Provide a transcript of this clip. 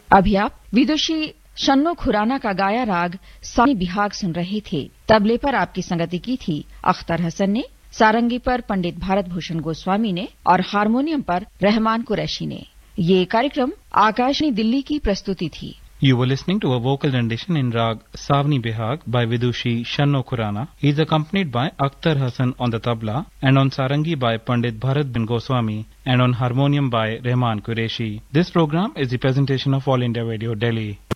अभी आप विदुषी शन्नो खुराना का गाया राग सावनी बिहाग सुन रहे थे। तबले पर आपकी संगति की थी अख्तर हसन ने, सारंगी पर पंडित भारत भूषण गोस्वामी ने और हारमोनियम पर रहमान कुरैशी ने। ये कार्यक्रम आकाशवाणी दिल्ली की प्रस्तुति थी। You were listening to a vocal rendition in Rag Savni Bihag by Vidushi Shanno Khurana. He is accompanied by Akhtar Hassan on the tabla and on sarangi by Pandit Bharat bin Goswami and on harmonium by Rahman Qureshi. This program is the presentation of All India Radio, Delhi.